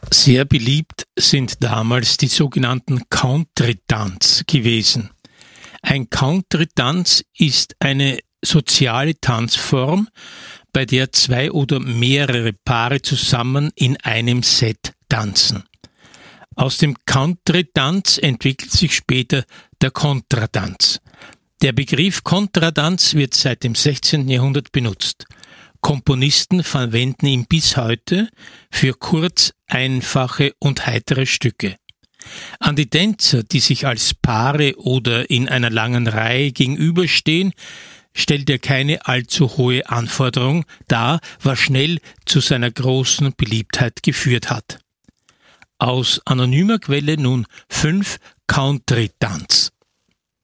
Sehr beliebt sind damals die sogenannten Country-Tanz gewesen. Ein Country-Tanz ist eine soziale Tanzform, bei der zwei oder mehrere Paare zusammen in einem Set tanzen. Aus dem Country-Tanz entwickelt sich später der Kontratanz. Der Begriff Kontratanz wird seit dem 16. Jahrhundert benutzt. Komponisten verwenden ihn bis heute für kurz, einfache und heitere Stücke. An die Tänzer, die sich als Paare oder in einer langen Reihe gegenüberstehen, stellt er keine allzu hohe Anforderung dar, was schnell zu seiner großen Beliebtheit geführt hat. Aus anonymer Quelle nun 5 Country-Tanz.